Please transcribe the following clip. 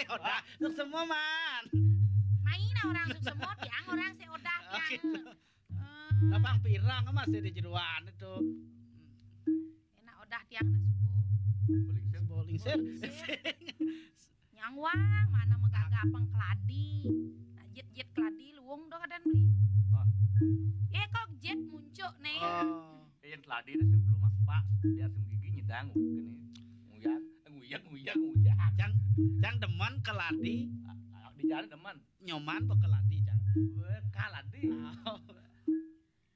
odah suk semua man. Maina orang suk semua tiang orang seodah tiang. Lapang pirang masih di jeruan itu. Enak odah tiang nak subuh. Bowling sir. Nyangwang mana megagapang keladi. Nak jet keladi luwung doh kadan beli. Kok jet muncul nih. Yang keladi itu sebelum apa dia gigi nyedang gini. Nguyang. Jang demen keladi Di jalan teman. nyoman be keladi jang. Kaladi.